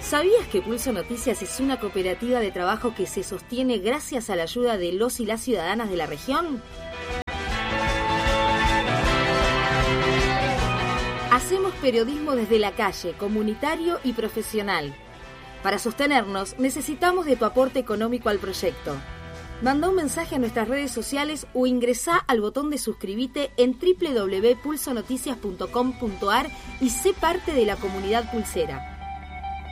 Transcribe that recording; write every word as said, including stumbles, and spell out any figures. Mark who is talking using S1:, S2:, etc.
S1: ¿Sabías que Pulso Noticias es una cooperativa de trabajo que se sostiene gracias a la ayuda de los y las ciudadanas de la región? Hacemos periodismo desde la calle, comunitario y profesional. Para sostenernos, necesitamos de tu aporte económico al proyecto. Manda un mensaje a nuestras redes sociales o ingresá al botón de suscribite en doble u doble u doble u punto pulso noticias punto com punto a r y sé parte de la comunidad pulsera.